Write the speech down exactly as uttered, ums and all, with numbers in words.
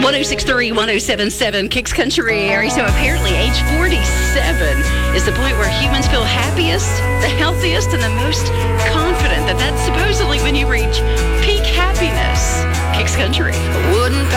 oh six three, one oh seven seven, Kicks Country. So apparently age forty-seven is the point where humans feel happiest, the healthiest, and the most confident. That that's supposedly when you reach peak happiness. Kicks Country. Wouldn't